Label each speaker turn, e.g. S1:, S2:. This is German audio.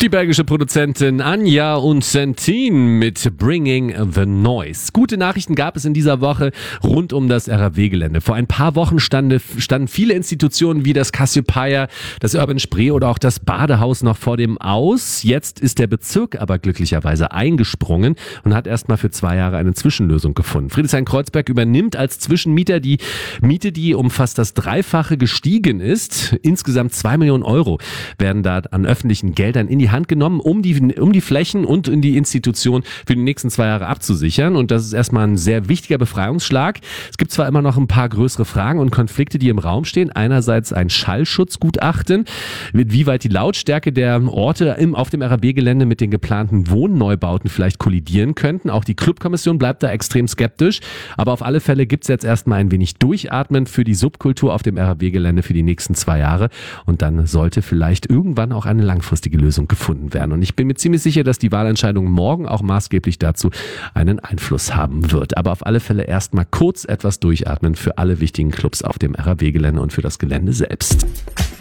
S1: Die belgische Produzentin Anja und Sentin mit Bringing the Noise. Gute Nachrichten gab es in dieser Woche rund um das RAW-Gelände. Vor ein paar Wochen standen viele Institutionen wie das Cassiopeia, das Urban Spree oder auch das Badehaus noch vor dem Aus. Jetzt ist der Bezirk aber glücklicherweise eingesprungen und hat erstmal für 2 Jahre eine Zwischenlösung gefunden. Friedrichshain-Kreuzberg übernimmt als Zwischenmieter die Miete, die um fast das Dreifache gestiegen ist. Insgesamt 2 Millionen Euro werden da an öffentlichen Geldern in die Hand genommen, um die Flächen und in die Institution für die nächsten 2 Jahre abzusichern. Und das ist erstmal ein sehr wichtiger Befreiungsschlag. Es gibt zwar immer noch ein paar größere Fragen und Konflikte, die im Raum stehen. Einerseits ein Schallschutzgutachten, wie weit die Lautstärke der Orte auf dem RAW-Gelände mit den geplanten Wohnneubauten vielleicht kollidieren könnten. Auch die Clubkommission bleibt da extrem skeptisch. Aber auf alle Fälle gibt es jetzt erstmal ein wenig Durchatmen für die Subkultur auf dem RAW-Gelände für die nächsten 2 Jahre. Und dann sollte vielleicht irgendwann auch eine langfristige Lösung gefunden werden. Und ich bin mir ziemlich sicher, dass die Wahlentscheidung morgen auch maßgeblich dazu einen Einfluss haben wird. Aber auf alle Fälle erstmal kurz etwas durchatmen für alle wichtigen Clubs auf dem RAW-Gelände und für das Gelände selbst.